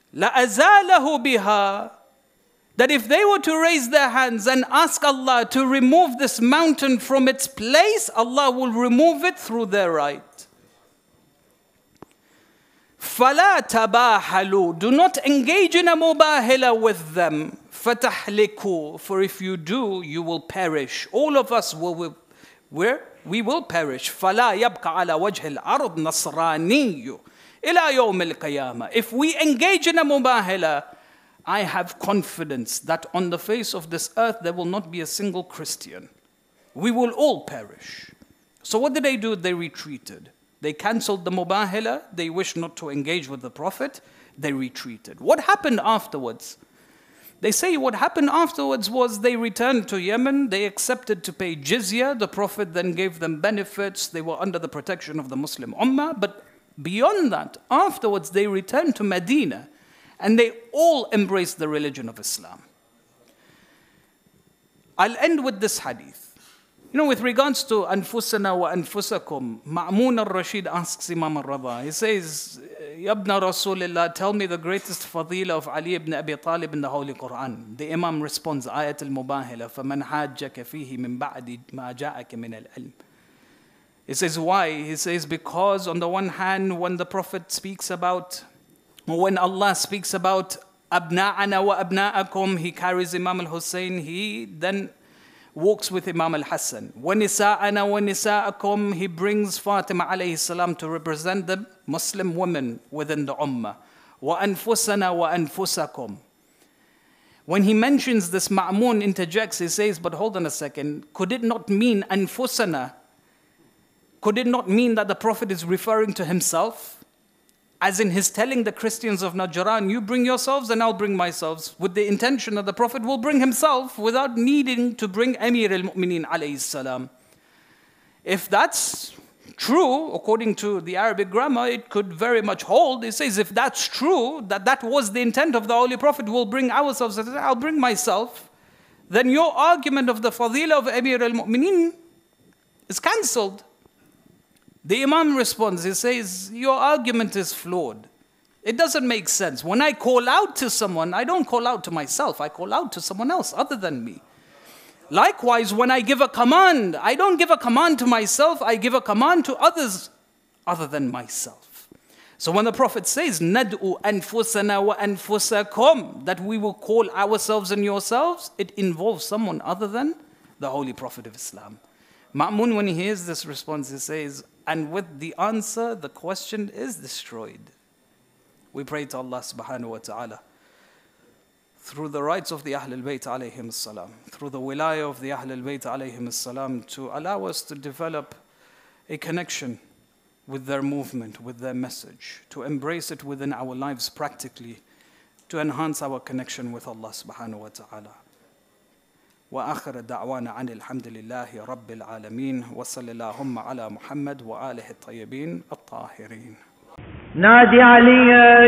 لَأَزَالَهُ بِهَا, that if they were to raise their hands and ask Allah to remove this mountain from its place, Allah will remove it through their right. فَلَا تَبَاهَلُوا, do not engage in a mubahila with them. فَتَحْلِكُوا, for if you do, you will perish. All of us we will perish. فَلَا يَبْقَ عَلَى وَجْهِ الْأَرْضِ نَصْرَانِيُّ إِلَى يَوْمِ الْقِيَامَةِ. If we engage in a mubahila, I have confidence that on the face of this earth there will not be a single Christian. We will all perish. So what did they do? They retreated. They cancelled the mubahila. They wished not to engage with the Prophet. They retreated. What happened afterwards? They say what happened afterwards was they returned to Yemen. They accepted to pay jizya. The Prophet then gave them benefits. They were under the protection of the Muslim Ummah. But beyond that, afterwards they returned to Medina. And they all embraced the religion of Islam. I'll end with this hadith. With regards to أنفسنا وأنفسكم, Ma'mun al-Rashid asks Imam al-Rada. He says, Ya ibn Rasulullah, tell me the greatest fadila of Ali ibn Abi Talib in the Holy Quran. The Imam responds, Ayat al-Mubahila, فَمَنْ حَاجَّكَ فِيهِ مِنْ بَعْدِ مَا جَاءَكَ مِنَ الْعِلْمِ. He says, why? He says, because on the one hand, when the Prophet speaks about, when Allah speaks about أَبْنَاءَنَا وَأَبْنَاءَكُمْ, he carries Imam al-Hussein, he then walks with Imam al-Hassan. وَنِسَاءَنَا وَنِسَاءَكُمْ, he brings Fatima alayhi salam to represent the Muslim women within the Ummah. وَأَنفُسَنَا وَأَنفُسَكُمْ. When he mentions this, Ma'mun interjects, he says, but hold on a second, could it not mean أنفسنا? Could it not mean that the Prophet is referring to himself? As in his telling the Christians of Najran, you bring yourselves and I'll bring myself, with the intention that the Prophet will bring himself without needing to bring Amir al-Mu'mineen alayhi salam. If that's true, according to the Arabic grammar, it could very much hold. It says if that's true, that was the intent of the Holy Prophet, we'll bring ourselves, I'll bring myself, then your argument of the fadila of Amir al-Mu'mineen is cancelled. The Imam responds, he says, your argument is flawed. It doesn't make sense. When I call out to someone, I don't call out to myself, I call out to someone else other than me. Likewise, when I give a command, I don't give a command to myself, I give a command to others other than myself. So when the Prophet says, نَدْءُ أَنفُسَنَا وَأَنفُسَكُمْ, that we will call ourselves and yourselves, it involves someone other than the Holy Prophet of Islam. Ma'mun, when he hears this response, he says, and with the answer, the question is destroyed. We pray to Allah subhanahu wa ta'ala, through the rights of the Ahlul Bayt alayhim salam, through the wilayah of the Ahlul Bayt alayhim salam, to allow us to develop a connection with their movement, with their message, to embrace it within our lives practically, to enhance our connection with Allah subhanahu wa ta'ala. وآخر دعوانا عن الحمد لله رب العالمين وصلى اللهم على محمد وآله الطيبين الطاهرين. نادي علي